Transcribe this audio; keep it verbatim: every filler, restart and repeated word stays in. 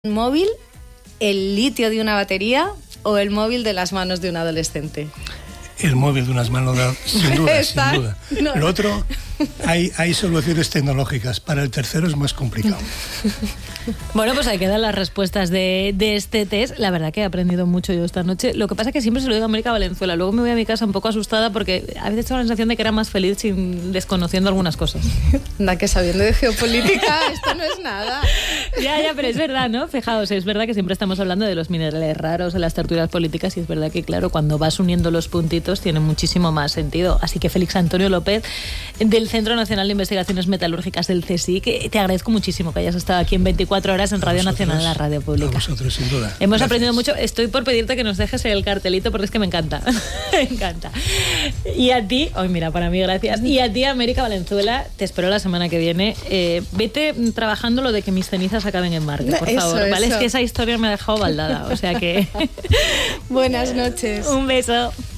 ¿Móvil, el litio de una batería o el móvil de las manos de un adolescente? El móvil de unas manos, de, sin duda, Está, sin duda. no. El otro, hay, hay soluciones tecnológicas. Para el tercero es más complicado. Bueno, pues ahí quedan las respuestas de, de este test. La verdad que he aprendido mucho yo esta noche. Lo que pasa es que siempre se lo digo a América Valenzuela. Luego me voy a mi casa un poco asustada porque a veces tengo la sensación de que era más feliz sin desconociendo algunas cosas. Anda, que sabiendo de geopolítica, esto no es nada. Ya, ya, pero es verdad, ¿no? Fijaos, es verdad que siempre estamos hablando de los minerales raros, de las tertulias políticas, y es verdad que, claro, cuando vas uniendo los puntitos tiene muchísimo más sentido. Así que Félix Antonio López, del Centro Nacional de Investigaciones Metalúrgicas del C S I C, te agradezco muchísimo que hayas estado aquí en veinticuatro horas en Radio Nacional, la radio pública. A vosotros, sin duda. Hemos Gracias. aprendido mucho. Estoy por pedirte que nos dejes el cartelito porque es que me encanta. Me encanta. Y a ti, hoy mira, para mí gracias. Y a ti, América Valenzuela, te espero la semana que viene. Eh, vete trabajando lo de que mis cenizas acaben en Marte, por Eso, favor. ¿Vale? eso. Es que esa historia me ha dejado baldada. O sea que... Buenas noches. Un beso.